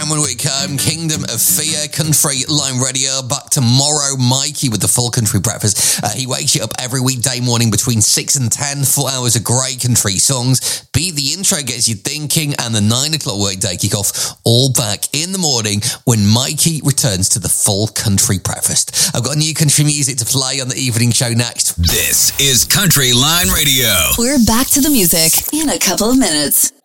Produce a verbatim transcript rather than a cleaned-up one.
Cameron Whitcomb, Kingdom of Fear, Country Line Radio. Back tomorrow, Mikey with the full country breakfast. Uh, he wakes you up every weekday morning between six and ten, four hours of great country songs. Beat the Intro gets you thinking, and the nine o'clock workday kickoff, all back in the morning when Mikey returns to the full country breakfast. I've got new country music to play on the evening show next. This is Country Line Radio. We're back to the music in a couple of minutes.